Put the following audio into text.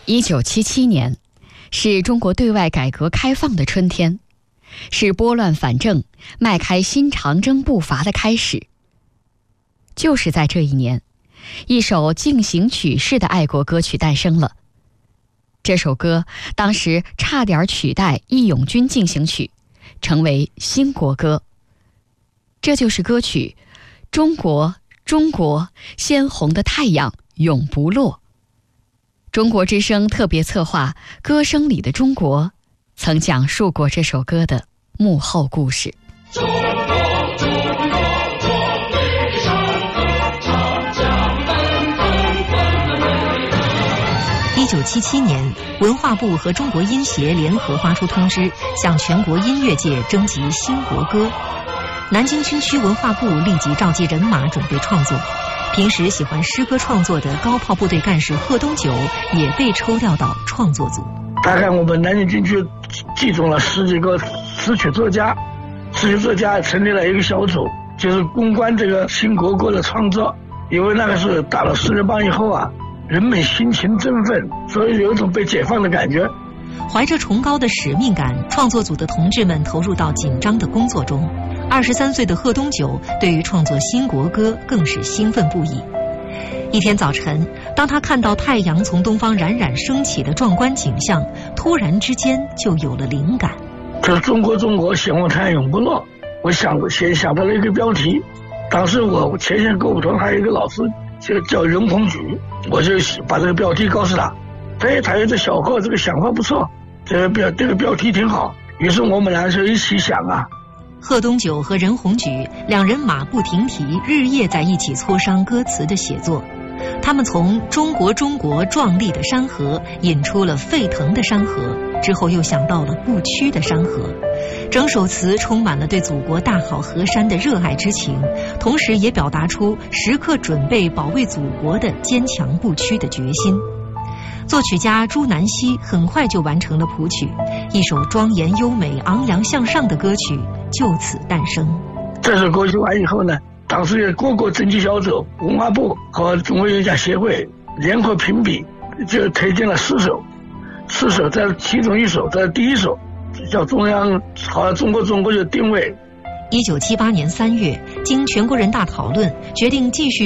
1977年，是中国对外改革开放的春天，是拨乱反正、迈开新长征步伐的开始。就是在这一年，一首进行曲式的爱国歌曲诞生了。这首歌当时差点取代《义勇军进行曲》，成为新国歌。这就是歌曲《中国，中国，鲜红的太阳永不落》。中国之声特别策划《歌声里的中国》曾讲述过这首歌的幕后故事。 中国，中国，我为山河长江奔腾。 1977年，文化部和中国音协联合发出通知，向全国音乐界征集新国歌。南京军区文化部立即召集人马准备创作。平时喜欢诗歌创作的高炮部队干事贺东九也被抽调到创作组。 大概我们南京军区集中了10几个词曲作家，成立了一个小组，就是攻关这个新国歌的创作。因为那个是打了4人帮以后啊，人们心情振奋，所以有一种被解放的感觉。 怀着崇高的使命感，创作组的同志们投入到紧张的工作中。23岁的贺东九对于创作新国歌更是兴奋不已。一天早晨，当他看到太阳从东方冉冉升起的壮观景象，突然之间就有了灵感。 这是中国，中国，鲜红太阳永不落。我先想到了一个标题。当时我前线歌舞团还有一个老师就叫任鸿举，我就把这个标题告诉他。他有这小贺这个想法不错，这个标题挺好。于是我们俩就一起想啊。 贺东九和任鸿举两人马不停蹄，日夜在一起磋商歌词的写作。他们从中国，中国壮丽的山河引出了沸腾的山河，之后又想到了不屈的山河。整首词充满了对祖国大好河山的热爱之情，同时也表达出时刻准备保卫祖国的坚强不屈的决心。作曲家朱南溪很快就完成了谱曲，一首庄严优美、昂扬向上的歌曲就此诞生。 这首歌曲完以后呢，当时有各个征集小组、文化部和中国音乐家协会联合评比，就推荐了4首，在其中一首，在第一首叫中央好像中国就定位。 1978年3月，经全国人大讨论，决定继续